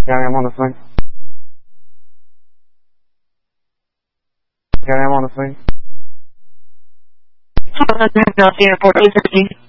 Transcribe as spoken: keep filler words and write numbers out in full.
Yeah, I'm on the swing. Yeah, I'm on the swing. Philadelphia Airport, eight thirteen.